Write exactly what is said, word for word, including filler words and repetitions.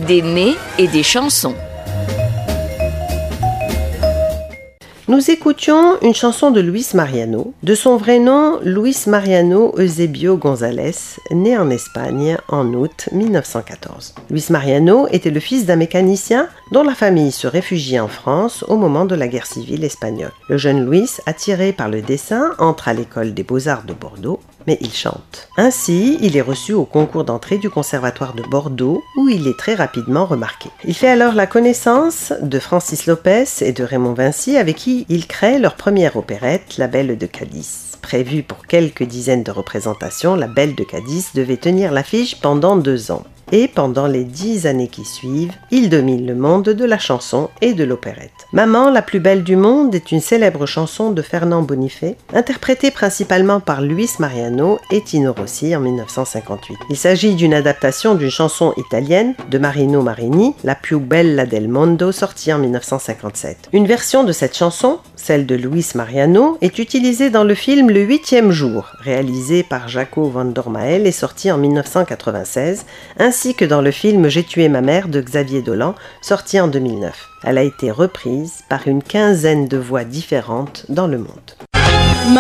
des nez et des chansons. Nous écoutions une chanson de Luis Mariano, de son vrai nom Luis Mariano Eusebio González, né en Espagne en août mille neuf cent quatorze. Luis Mariano était le fils d'un mécanicien dont la famille se réfugiait en France au moment de la guerre civile espagnole. Le jeune Luis, attiré par le dessin, entre à l'école des Beaux-Arts de Bordeaux, mais il chante. Ainsi, il est reçu au concours d'entrée du Conservatoire de Bordeaux, où il est très rapidement remarqué. Il fait alors la connaissance de Francis Lopez et de Raymond Vincy, avec qui il crée leur première opérette, La Belle de Cadiz. Prévue pour quelques dizaines de représentations, La Belle de Cadiz devait tenir l'affiche pendant deux ans. Et pendant les dix années qui suivent, il domine le monde de la chanson et de l'opérette. Maman, la plus belle du monde est une célèbre chanson de Fernand Bonifay, interprétée principalement par Luis Mariano et Tino Rossi en mille neuf cent cinquante-huit. Il s'agit d'une adaptation d'une chanson italienne de Marino Marini, La più bella del mondo, sortie en mille neuf cent cinquante-sept. Une version de cette chanson, celle de Luis Mariano, est utilisée dans le film Le huitième jour, réalisé par Jaco van Dormael et sorti en mille neuf cent quatre-vingt-seize, ainsi que dans le film J'ai tué ma mère de Xavier Dolan, sorti en deux mille neuf. Elle a été reprise par une quinzaine de voix différentes dans le monde.